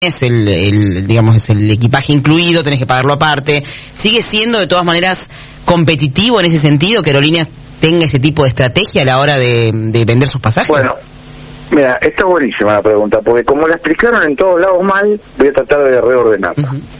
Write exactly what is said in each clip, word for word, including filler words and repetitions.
es el, el, digamos, es el equipaje incluido, tenés que pagarlo aparte. ¿Sigue siendo de todas maneras competitivo en ese sentido que Aerolíneas tenga ese tipo de estrategia a la hora de, de vender sus pasajes? Bueno, mira, está buenísima la pregunta, porque como la explicaron en todos lados mal, voy a tratar de reordenarla. Uh-huh.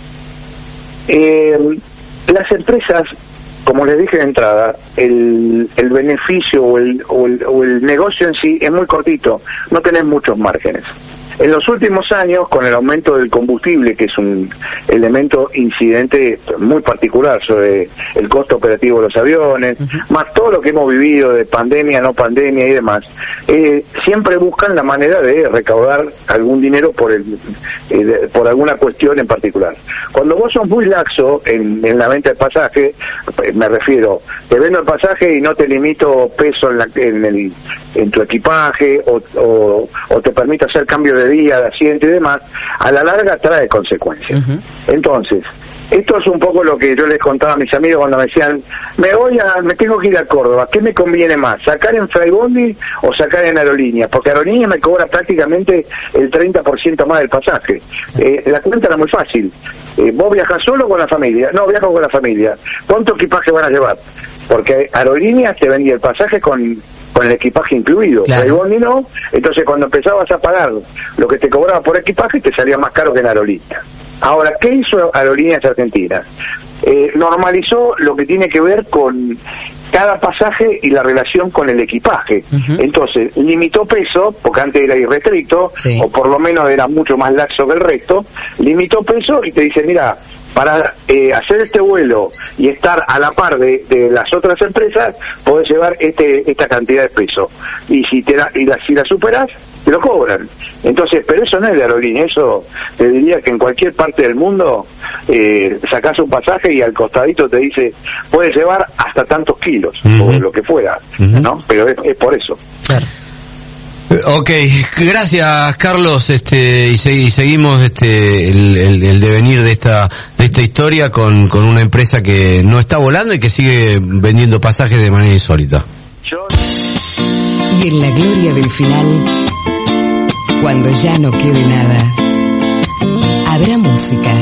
eh, las empresas, como les dije de entrada, el, el beneficio o el, o, el, o el negocio en sí es muy cortito, no tenés muchos márgenes. En los últimos años, con el aumento del combustible, que es un elemento incidente muy particular sobre el costo operativo de los aviones, uh-huh. más todo lo que hemos vivido de pandemia, no pandemia y demás, eh, siempre buscan la manera de recaudar algún dinero por el, eh, de, por alguna cuestión en particular. Cuando vos sos muy laxo en, en la venta de pasaje, me refiero, te vendo el pasaje y no te limito peso en, la, en, el, en tu equipaje, o, o, o te permito hacer cambio de día, de asiento y demás, a la larga trae consecuencias. Uh-huh. Entonces, esto es un poco lo que yo les contaba a mis amigos cuando me decían, me voy a, me tengo que ir a Córdoba, ¿qué me conviene más? ¿Sacar en Flybondi o sacar en Aerolíneas? Porque Aerolíneas me cobra prácticamente el treinta por ciento más del pasaje. Eh, la cuenta era muy fácil. Eh, ¿Vos viajas solo o con la familia? No, viajo con la familia. ¿Cuánto equipaje van a llevar? Porque Aerolíneas te vendía el pasaje con con el equipaje incluido, claro. Flybondi no, entonces cuando empezabas a pagar lo que te cobraba por equipaje te salía más caro que en Aerolíneas. Ahora, ¿qué hizo Aerolíneas Argentinas? Eh, normalizó lo que tiene que ver con cada pasaje y la relación con el equipaje. Uh-huh. Entonces, limitó peso, porque antes era irrestricto, sí. o por lo menos era mucho más laxo que el resto, limitó peso y te dice, mira, para eh, hacer este vuelo y estar a la par de, de las otras empresas, podés llevar este esta cantidad de peso. Y si te la, y la, si la superas, te lo cobran. Entonces, pero eso no es de Aerolínea, eso te diría que en cualquier parte del mundo eh, sacás un pasaje y al costadito te dice, puedes llevar hasta tantos kilos, uh-huh. o lo que fuera, uh-huh. ¿no? Pero es, es por eso. Claro. Ok, gracias Carlos, este y, se, y seguimos este el, el, el devenir de esta de esta historia con, con una empresa que no está volando y que sigue vendiendo pasajes de manera insólita. Y en la gloria del final, cuando ya no quede nada, habrá música.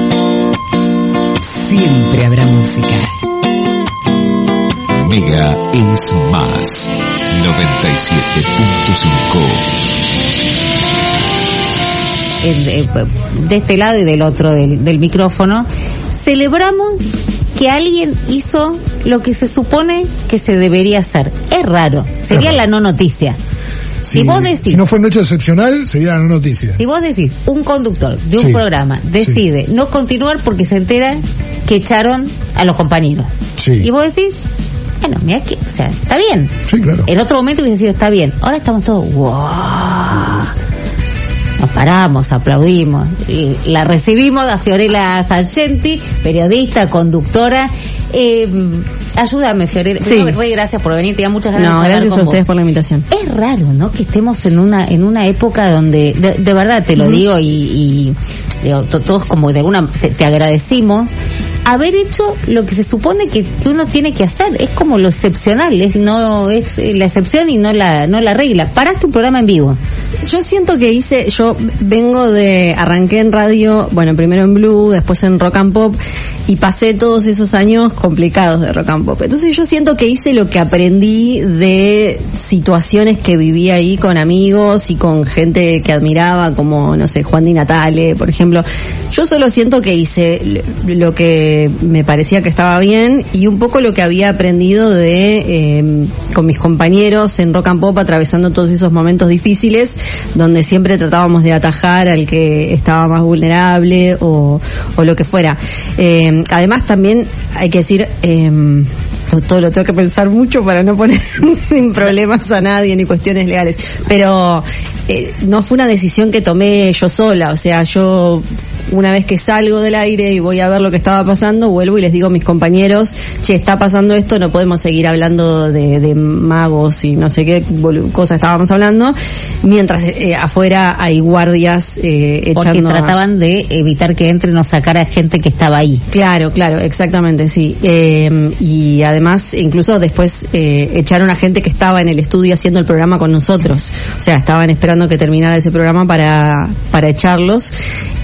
Siempre habrá música. Mega es más noventa y siete punto cinco. De este lado y del otro del, del micrófono, celebramos que alguien hizo lo que se supone que se debería hacer. Es raro, sería claro. la no noticia. Si, si vos decís, si no fue un hecho excepcional, sería la no noticia. Si vos decís, un conductor de un sí, programa decide sí. no continuar porque se entera que echaron a los compañeros. Sí. Y vos decís, bueno, mira que, o sea, está bien. Sí, claro. En otro momento hubiese sido, está bien. Ahora estamos todos, wow. Nos paramos, aplaudimos. La recibimos a Fiorella Sargenti, periodista, conductora. Eh, ayúdame, Fiorella. Sí. No, Rey, gracias por venir. Tenía muchas ganas no, de hablar gracias con a ustedes vos. por la invitación. Es raro, ¿no? Que estemos en una en una época donde, de, de verdad te lo uh-huh. digo y, y digo, to, todos como de alguna te, te agradecimos haber hecho lo que se supone que, que uno tiene que hacer. Es como lo excepcional, es no es la excepción y no la no la regla. Paraste un programa en vivo. Yo siento que hice, yo vengo de, arranqué en radio, bueno, primero en Blue, después en Rock and Pop, y pasé todos esos años complicados de Rock and Pop. Entonces yo siento que hice lo que aprendí de situaciones que viví ahí con amigos y con gente que admiraba, como, no sé, Juan Di Natale, por ejemplo. Yo solo siento que hice lo que me parecía que estaba bien y un poco lo que había aprendido de eh, con mis compañeros en Rock and Pop, atravesando todos esos momentos difíciles donde siempre tratábamos de atajar al que estaba más vulnerable o, o lo que fuera. Eh, además también hay que decir, eh, todo, todo lo tengo que pensar mucho para no poner sin problemas a nadie ni cuestiones legales, pero eh, no fue una decisión que tomé yo sola, o sea, yo una vez que salgo del aire y voy a ver lo que estaba pasando, vuelvo y les digo a mis compañeros, che, está pasando esto, no podemos seguir hablando de, de magos y no sé qué cosa estábamos hablando, mientras eh, afuera hay guardias eh, echando... Porque trataban de evitar que entren o sacar a gente que estaba ahí. Claro, claro, exactamente, sí. Eh, y además, incluso después eh, echaron a gente que estaba en el estudio haciendo el programa con nosotros. O sea, estaban esperando que terminara ese programa para, para echarlos.